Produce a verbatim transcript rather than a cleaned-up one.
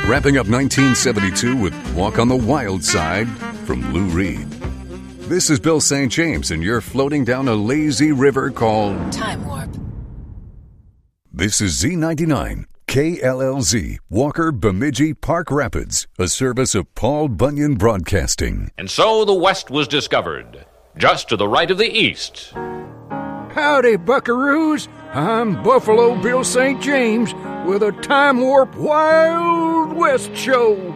Wrapping up nineteen seventy-two with Walk on the Wild Side from Lou Reed. This is Bill Saint James, and you're floating down a lazy river called Time Warp. This is Z ninety-nine, K L L Z, Walker, Bemidji, Park Rapids, a service of Paul Bunyan Broadcasting. And so the West was discovered, just to the right of the East. Howdy, buckaroos. I'm Buffalo Bill Saint James with a Time Warp Wild West show.